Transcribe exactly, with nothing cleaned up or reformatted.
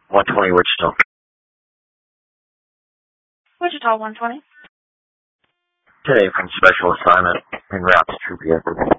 one twenty Wichita. Wichita one twenty. Today from Special Assignment, en route to Troop Vehicle.